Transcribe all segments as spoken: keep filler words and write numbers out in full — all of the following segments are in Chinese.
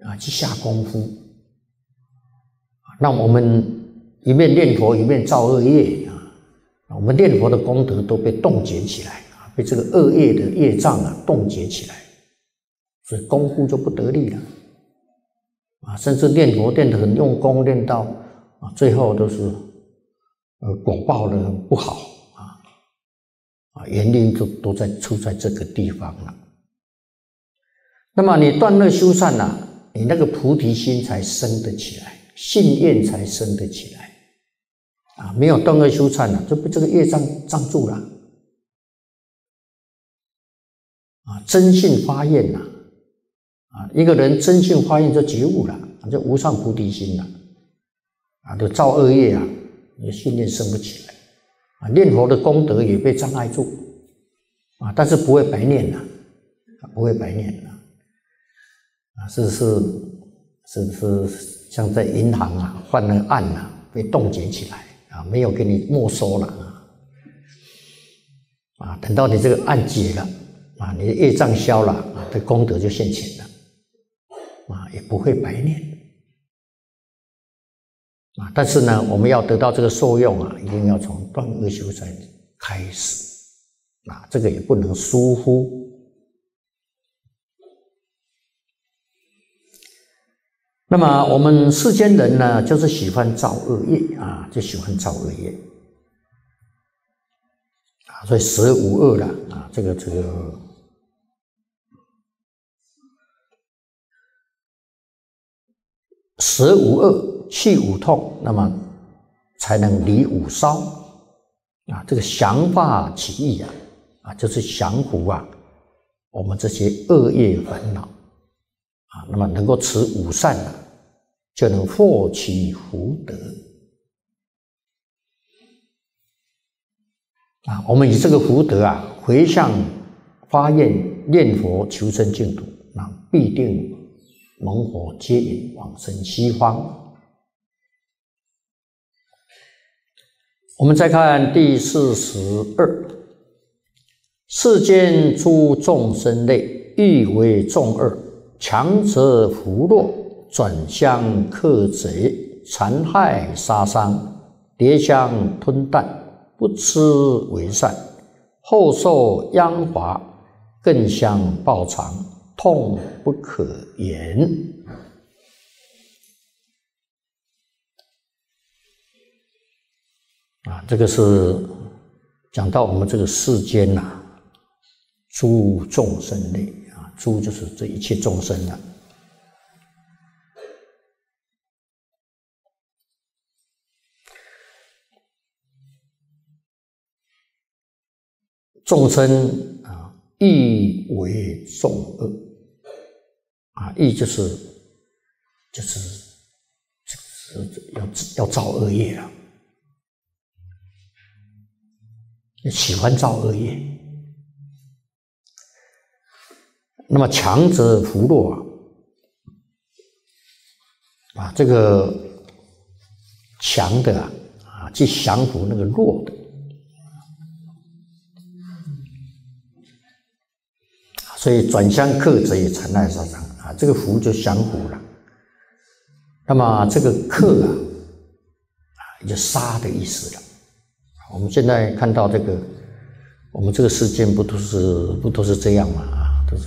啊去下功夫，让我们一面念佛一面造恶业啊，我们念佛的功德都被冻结起来啊，被这个恶业的业障啊冻结起来，所以功夫就不得力了啊，甚至念佛念得很用功，念到啊最后都是呃果报的不好啊啊，原因都都在出在这个地方了。那么你断恶修善啊，你那个菩提心才生得起来，信愿才生得起来啊！没有断恶修善啊，就被这个业障障住了啊！真信发愿呐啊，一个人真信发愿就觉悟了，就无上菩提心了啊！就造恶业啊，你的信念生不起来啊！念佛的功德也被障碍住啊，但是不会白念了，不会白念了。啊，是是是是，像在银行啊，犯了案啊，被冻结起来啊，没有给你没收了啊，啊，等到你这个案解了啊，你的业障消了啊，这功德就现前了啊，也不会白念啊。但是呢，我们要得到这个受用啊，一定要从断恶修善开始啊，这个也不能疏忽。那么我们世间人呢，就是喜欢造恶业啊，就喜欢造恶业啊，所以十无恶了啊，这个这个十无恶，去无痛，那么才能离五骚啊。这个降化起意啊，啊，就是降服啊我们这些恶业烦恼啊，那么能够持五善啊，就能获取福德啊！我们以这个福德啊，回向发愿念佛求生净土，那必定蒙佛接引往生西方。我们再看第四十二，世间诸众生类，欲为众恶，强则扶弱，转相克贼，残害杀伤，跌相吞啖，不吃为善，后受殃罚，更相报偿，痛不可言。啊，这个是讲到我们这个世间呐、啊，诸众生类啊，诸就是这一切众生啊。众生啊，欲为众恶啊，欲就是就是就是要要造恶业了，喜欢造恶业。那么强则扶弱啊，啊，这个强的啊，啊去降服那个弱的。所以转相克贼，残害杀伤啊，这个服就降服了。那么这个克啊，啊，就杀的意思了。我们现在看到这个，我们这个世间不都是不都是这样嘛？啊，都是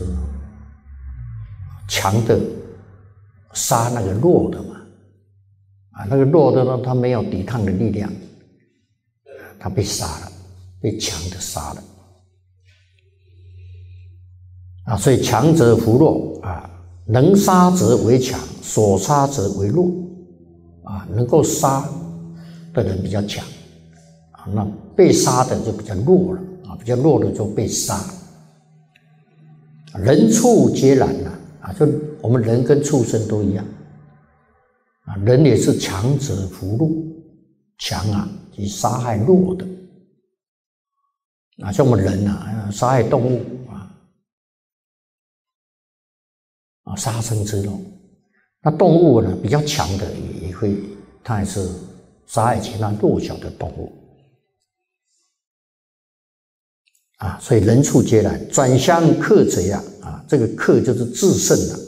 强的杀那个弱的嘛。啊，那个弱的呢，他没有抵抗的力量，他被杀了，被强的杀了。啊，所以强则扶弱啊，能杀则为强，所杀则为弱啊，能够杀的人比较强啊，那被杀的就比较弱了啊，比较弱的就被杀。人畜皆然呐啊，就我们人跟畜生都一样啊，人也是强则扶弱，强啊去杀害弱的啊，像我们人啊，杀害动物。啊，杀生之肉，那动物呢比较强的也会，它也是杀害其他弱小的动物啊，所以人畜皆然，转相克贼啊，啊，这个克就是制胜啊。